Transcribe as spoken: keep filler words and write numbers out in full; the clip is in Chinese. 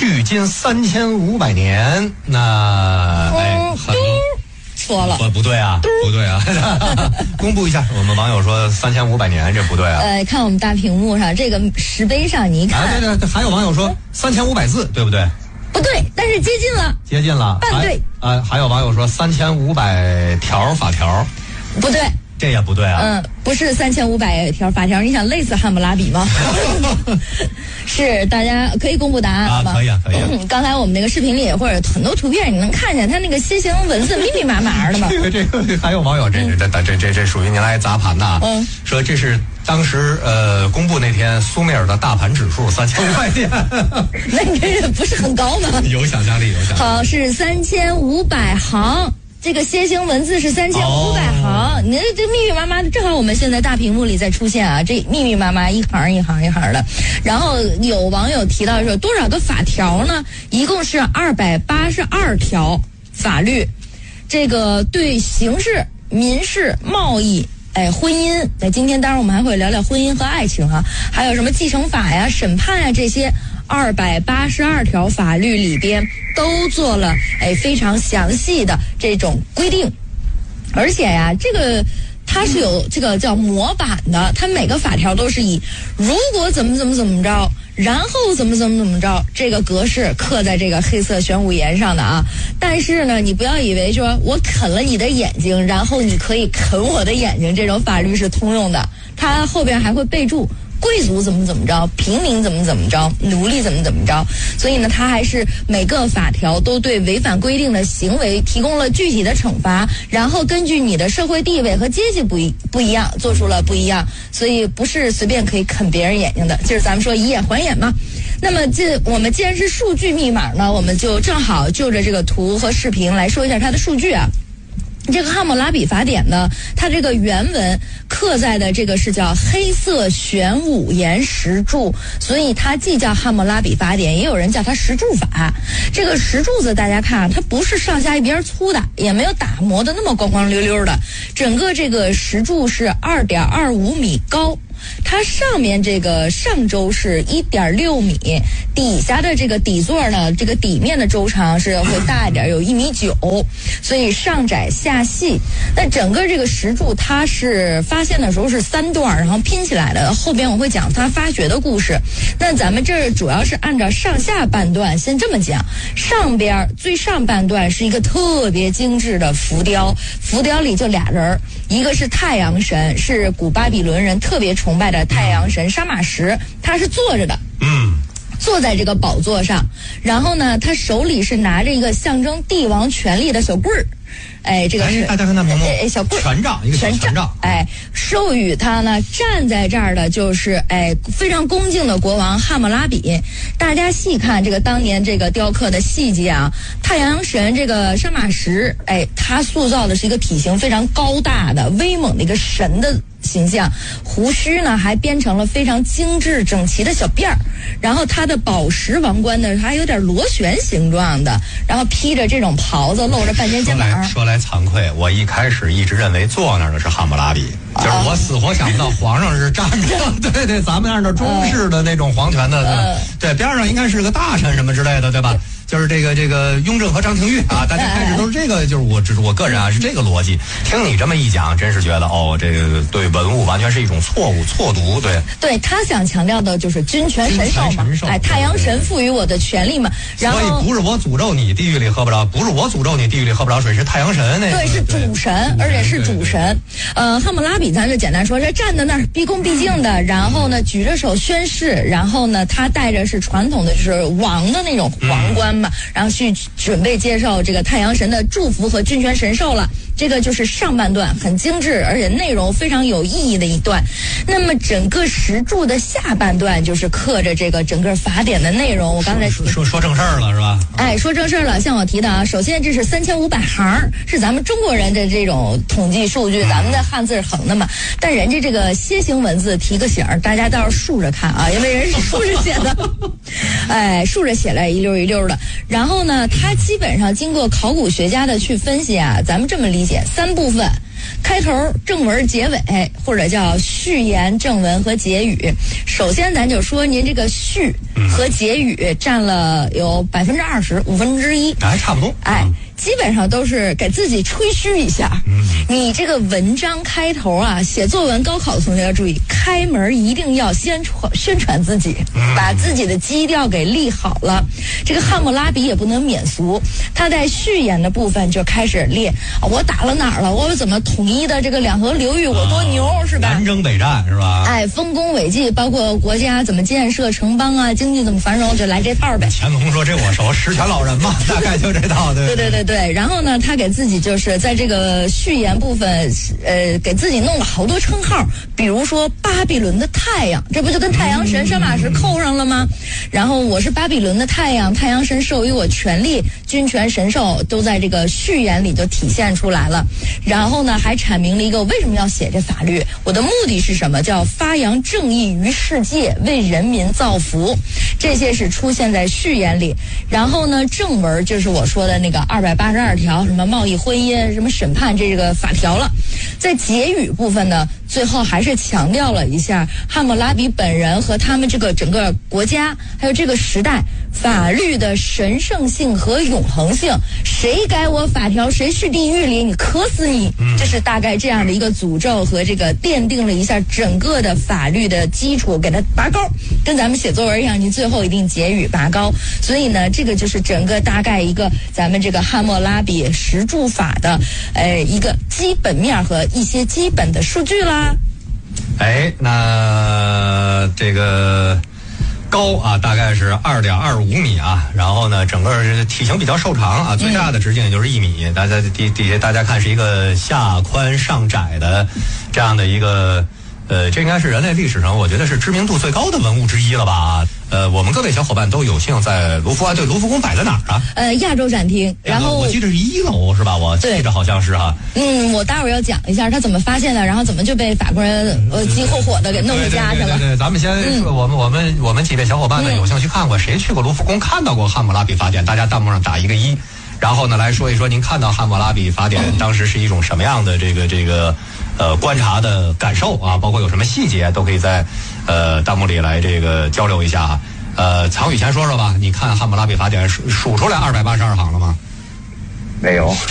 距今三千五百年。那哎，很错了， 不不对啊，不对啊！公布一下，我们网友说三千五百年，这不对啊。 呃，看我们大屏幕上这个石碑上，你一看， 啊、对对对，还有网友说三千五百字，对不对？ 不对，但是接近了， 接近了， 半对。 啊、呃，还有网友说三千五百条法条， 不对。 这也不对啊！ 嗯，不是三千五百条法条，你想累死汉谟拉比吗？是，大家可以公布答案吗？ 啊，可以啊，可以、啊。 刚才我们那个视频里或者很多图片，你能看见它那个楔形文字密密麻麻的吗？ 这个这个还有网友这这这这这属于您来砸盘呐！ 嗯， 说这是当时呃公布那天苏美尔的大盘指数三千五百点， 那你这不是很高吗？ 有想象力，有想象力。 好，是三千五百行。这个楔形文字是三千五百行，你、哦、这密密麻麻的，正好我们现在大屏幕里在出现啊，这密密麻麻一行一行一行的。然后有网友提到说多少个法条呢？一共是二百八十二条法律，这个对刑事、民事、贸易。哎，婚姻，在今天当然我们还会聊聊婚姻和爱情哈、啊，还有什么继承法呀、审判呀这些。二百八十二条法律里边都做了哎非常详细的这种规定，而且呀，这个它是有这个叫模板的，它每个法条都是以如果怎么怎么怎么着，然后怎么怎么怎么着这个格式刻在这个黑色玄武岩上的啊。但是呢，你不要以为说我啃了你的眼睛，然后你可以啃我的眼睛，这种法律是通用的，它后边还会备注。贵族怎么怎么着，平民怎么怎么着，奴隶怎么怎么着，所以呢，它还是每个法条都对违反规定的行为提供了具体的惩罚，然后根据你的社会地位和阶级不一不一样，做出了不一样，所以不是随便可以啃别人眼睛的，就是咱们说以眼还眼嘛。那么这我们既然是数据密码呢，我们就正好就着这个图和视频来说一下它的数据啊。这个汉谟拉比法典呢，它这个原文刻在的这个是叫黑色玄武岩石柱，所以它既叫汉谟拉比法典，也有人叫它石柱法。这个石柱子大家看，它不是上下一边粗的，也没有打磨的那么光光溜溜的，整个这个石柱是二点二五米高。它上面这个上周是 一点六米，底下的这个底座呢，这个底面的周长是会大一点，有一米九，所以上窄下细。那整个这个石柱它是发现的时候是三段，然后拼起来的，后边我会讲它发掘的故事。那咱们这儿主要是按照上下半段先这么讲，上边最上半段是一个特别精致的浮雕，浮雕里就俩人，一个是太阳神，是古巴比伦人特别崇拜的太阳神沙马什，他是坐着的， 嗯， 坐在这个宝座上，然后呢，他手里是拿着一个象征帝王权力的小棍儿。哎，这个是大家看到屏幕， 哎，小棍权杖，一个小权杖， 哎，授予他呢站在这儿的就是哎非常恭敬的国王汉谟拉比。大家细看这个当年这个雕刻的细节啊，太阳神这个沙马什，哎，他塑造的是一个体型非常高大的、威猛的一个神的形象，胡须呢还编成了非常精致整齐的小辫儿，然后他的宝石王冠呢还有点螺旋形状的，然后披着这种袍子，露着半截肩膀。 说来说来惭愧，我一开始一直认为坐那儿的是汉谟拉比，就是我死活想不到皇上是站着。对对，咱们按照中式的那种皇权的， 呃、 对，边上应该是个大臣什么之类的，对吧？就是这个这个雍正和张廷玉啊，大家开始都是这个，就是我只是我个人啊是这个逻辑。听你这么一讲，真是觉得哦，这个对文物完全是一种错误错读。对， 对他想强调的就是君权神授嘛，哎，太阳神赋予我的权利嘛。然后所以不是我诅咒你地狱里喝不着，不是我诅咒你地狱里喝不着水，是太阳神那个。 对，是主神，而且是主神。呃，汉谟拉比咱就简单说，这站在那儿毕恭毕敬的，然后呢举着手宣誓，然后呢他戴着是传统的就是王的那种皇冠。嗯然后去准备接受这个太阳神的祝福和君权神授了。这个就是上半段很精致，而且内容非常有意义的一段。那么整个石柱的下半段就是刻着这个整个法典的内容。我刚才说说说正事儿了是吧？ 哎，说正事儿了。像我提的啊，首先这是三千五百行，是咱们中国人的这种统计数据，咱们的汉字是横的嘛，但人家这个楔形文字提个醒，大家倒是竖着看啊，因为人是竖着写的，哎，竖着写来一溜一溜的。然后呢，它基本上经过考古学家的去分析啊，咱们这么理解三部分。 开头、正文、结尾，或者叫序言、正文和结语。首先，咱就说您这个序和结语占了有百分之二十，五分之一， 还差不多。 哎。基本上都是给自己吹嘘一下。你这个文章开头啊，写作文高考的同学要注意，开门一定要宣传宣传自己，把自己的基调给立好了。这个汉谟拉比也不能免俗，他在序言的部分就开始列我打了哪儿了，我怎么统一的这个两河流域，我多牛、啊、是吧？ 南征北战是吧？ 哎，丰功伟绩，包括国家怎么建设城邦啊，经济怎么繁荣，就来这套呗。 乾隆说这我熟，十全老人嘛，大概就这套，对对对对对。然后呢，他给自己就是在这个序言部分，呃，给自己弄了好多称号，比如说巴比伦的太阳，这不就跟太阳神神马氏扣上了吗？然后我是巴比伦的太阳，太阳神授予我权力，君权神授都在这个序言里就体现出来了。然后呢，还阐明了一个为什么要写这法律，我的目的是什么，叫发扬正义于世界，为人民造福，这些是出现在序言里。然后呢，正文就是我说的那个二百八十二条，什么贸易婚姻，什么审判这个法条了。在结语部分呢，最后还是强调了一下汉谟拉比本人和他们这个整个国家还有这个时代法律的神圣性和永恒性，谁改我法条，谁是地狱里，你磕死你，这是大概这样的一个诅咒和这个奠定了一下整个的法律的基础，给它拔高，跟咱们写作文一样，你最后一定结语拔高。所以呢，这个就是整个大概一个咱们这个汉谟拉比实注法的呃一个基本面和一些基本的数据啦。 哎，那这个高啊，大概是二点二五米啊，然后呢，整个体型比较瘦长啊，最大的直径也就是一米。嗯、大家底底下大家看是一个下宽上窄的这样的一个。呃，这应该是人类历史上我觉得是知名度最高的文物之一了吧？呃，我们各位小伙伴都有幸在卢浮啊，对，卢浮宫摆在哪儿啊？ 呃，亚洲展厅。然后我记得是一楼是吧？我记得好像是哈。 嗯，我待会儿要讲一下他怎么发现的，然后怎么就被法国人呃急火火的给弄回家去了。 对对 对, 对, 对，咱们先说，嗯、我们我们我们几位小伙伴呢，有幸去看过，谁去过卢浮宫看到过汉谟拉比法典？大家弹幕上打一个一。然后呢，来说一说您看到汉谟拉比法典当时是一种什么样的这个这个呃观察的感受啊，包括有什么细节都可以在呃弹幕里来这个交流一下哈。呃，曹宇先说说吧，你看汉谟拉比法典数数出来二百八十二行了吗？ 没有。